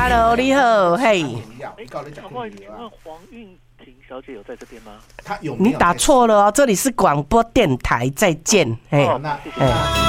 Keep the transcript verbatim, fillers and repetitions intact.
Hello， 你好，嘿。 哎，不好意思，请问黄韵婷小姐有在这边吗？ 她有没有？ 你打错了哦，这里是广播电台，再见。哎， 哦，那谢谢。